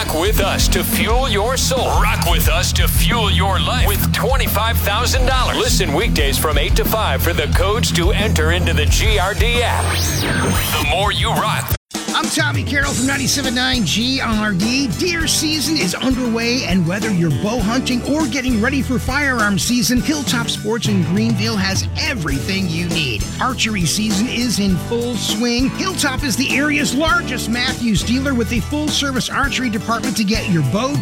Rock with us to fuel your soul. Rock with us to fuel your life with $25,000. Listen weekdays from 8 to 5 for the codes to enter into the GRD app. The more you rock. I'm Tommy Carroll from 97.9 GRD. Deer season is underway, and whether you're bow hunting or getting ready for firearm season, Hilltop Sports in Greenville has everything you need. Archery season is in full swing. Hilltop is the area's largest Matthews dealer with a full-service archery department to get your bow,